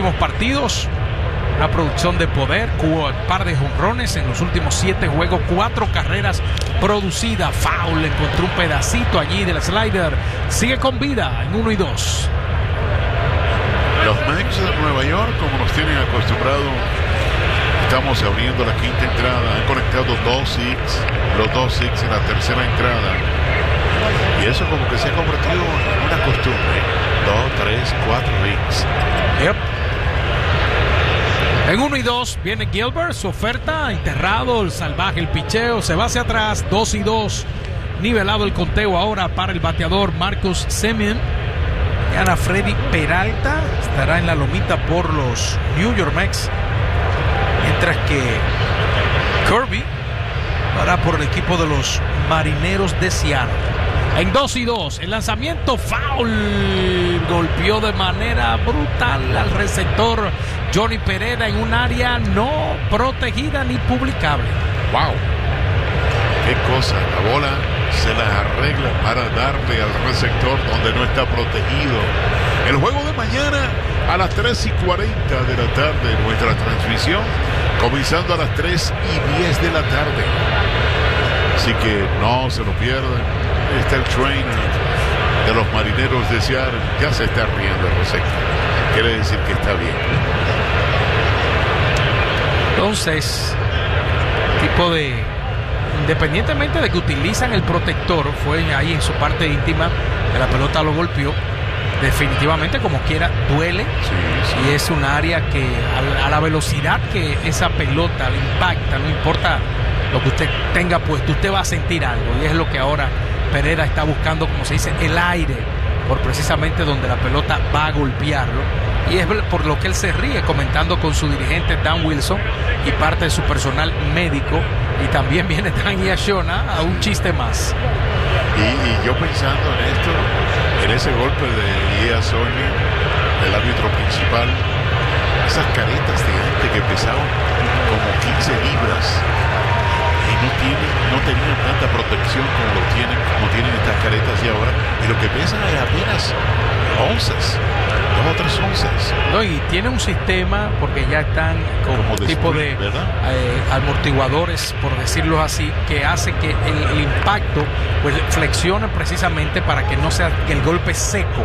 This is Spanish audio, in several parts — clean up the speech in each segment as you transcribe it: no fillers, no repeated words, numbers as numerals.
últimos partidos, una producción de poder, un par de jonrones en los últimos 7 juegos, 4 carreras producidas. Foul, encontró un pedacito allí del slider. Sigue con vida en 1-2. Los Mets de Nueva York, como nos tienen acostumbrado, estamos abriendo la quinta entrada. Han conectado los dos six en la tercera entrada. Y eso como que se ha convertido en una costumbre. 2, 3, 4 hits. Yep. En 1-2 viene Gilbert, su oferta, enterrado, el salvaje, el picheo, se va hacia atrás, 2-2. Nivelado el conteo ahora para el bateador Marcus Semien. Gana Freddy Peralta, estará en la lomita por los New York Mets. Mientras que Kirby hará por el equipo de los Marineros de Seattle. En 2-2, el lanzamiento foul, golpeó de manera brutal al receptor Johnny Pereda en un área no protegida ni publicable. ¡Wow! ¡Qué cosa! La bola se la arregla para darle al receptor donde no está protegido. El juego de mañana a las 3:40 de la tarde, nuestra transmisión, comenzando a las 3:10 de la tarde. Así que no se lo pierdan. Está el trainer de los Marineros de Seattle, ya se está riendo el receptor. Quiere decir que está bien. Entonces, tipo de, independientemente de que utilizan el protector, fue ahí en su parte íntima que la pelota lo golpeó. Definitivamente, como quiera, duele. Sí. Y es un área que a la velocidad que esa pelota le impacta, no importa lo que usted tenga puesto, usted va a sentir algo. Y es lo que ahora Pereda está buscando, como se dice, el aire, por precisamente donde la pelota va a golpearlo. Y es por lo que él se ríe, comentando con su dirigente Dan Wilson y parte de su personal médico. Y también viene Dan Yashona a un chiste más. Y yo pensando en esto, en ese golpe de Iazoni, el árbitro principal, esas caretas de gente que pesaban como 15 libras y no tenían tanta protección como tienen estas caretas de ahora, y lo que pesan es apenas onzas, 2 o 3 onzas. No, y tiene un sistema, porque ya están con un tipo de amortiguadores, por decirlo así, que hace que el impacto pues flexione precisamente para que no sea el golpe seco,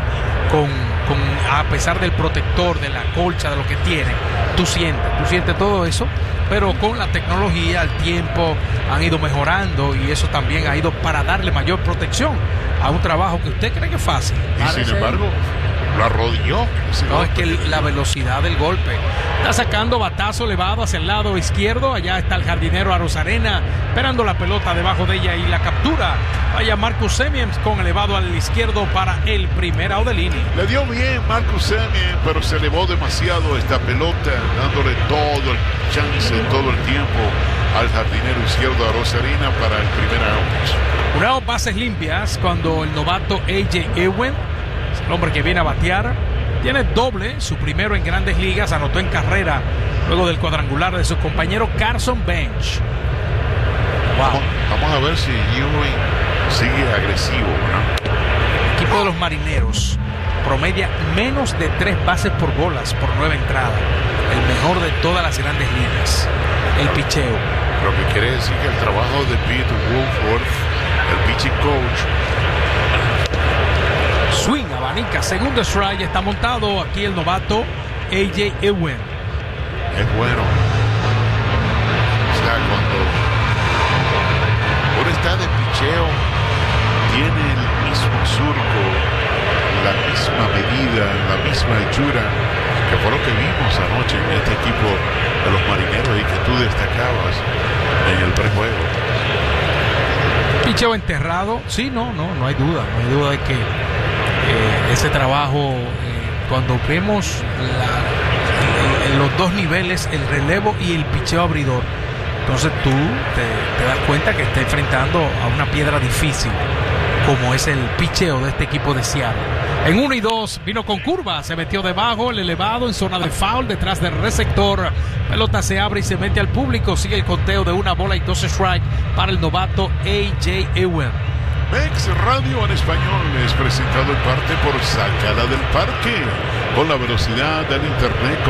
a pesar del protector, de la colcha, de lo que tiene. Tú sientes todo eso, pero con la tecnología, el tiempo han ido mejorando, y eso también ha ido para darle mayor protección a un trabajo que usted cree que es fácil. Y sin embargo, lo arrodilló. No, es que la velocidad del golpe. Está sacando batazo elevado hacia el lado izquierdo. Allá está el jardinero Arozarena esperando la pelota debajo de ella y la captura. Vaya Marcus Semien con elevado al izquierdo para el primer out del inning. Le dio bien Marcus Semien, pero se elevó demasiado esta pelota, dándole todo el chance, todo el tiempo al jardinero izquierdo Arozarena para el primer out. Una bases limpias cuando el novato A.J. Ewing, el hombre que viene a batear, tiene doble, su primero en Grandes Ligas, anotó en carrera luego del cuadrangular de su compañero Carson Bench. Wow. Vamos a ver si Ewing sigue agresivo, ¿no? El equipo de los Marineros promedia menos de 3 bases por bolas por 9 entradas, el mejor de todas las Grandes Ligas. El picheo. Lo que quiere decir que el trabajo de Pete Wolfworth, el pitching coach, swing, abanica, segundo strike, está montado aquí el novato A.J. Ewing. Es bueno. O sea, cuando uno está de picheo, tiene el mismo surco, la misma medida, la misma hechura, que fue lo que vimos anoche en este equipo de los Marineros y que tú destacabas en el prejuego. Picheo enterrado, sí, no hay duda de que ese trabajo, cuando vemos los dos niveles, el relevo y el picheo abridor, entonces tú te das cuenta que está enfrentando a una piedra difícil, como es el picheo de este equipo de Seattle. En 1-2 vino con curva, se metió debajo, el elevado en zona de foul, detrás del receptor. Pelota se abre y se mete al público. Sigue el conteo de 1 bola y 2 strike para el novato A.J. Ewing. Mex Radio en español es presentado en parte por Sácala del Parque, con la velocidad del internet.